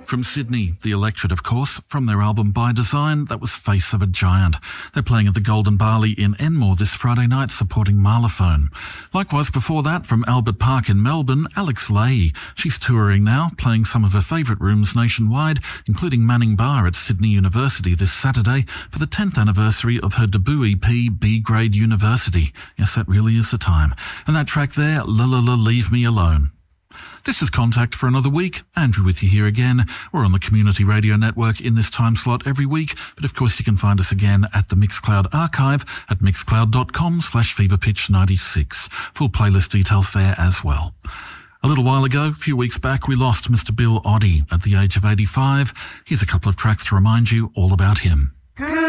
From Sydney, the Electorate, of course, from their album By Design, that was Face of a Giant. They're playing at the Golden Barley in Enmore this Friday night, supporting Marlophone. Likewise before that, from Albert Park in Melbourne, Alex Leahy. She's touring now, playing some of her favourite rooms nationwide, including Manning Bar at Sydney University this Saturday for the 10th anniversary of her debut EP, B Grade University. Yes, that really is the time. And that track there, La La La Leave Me Alone. This is Contact for another week. Andrew with you here again. We're on the Community Radio Network in this time slot every week, but of course you can find us again at the Mixcloud archive at mixcloud.com/feverpitch96. Full playlist details there as well. A little while ago, a few weeks back, we lost Mr. Bill Oddie at the age of 85. Here's a couple of tracks to remind you all about him.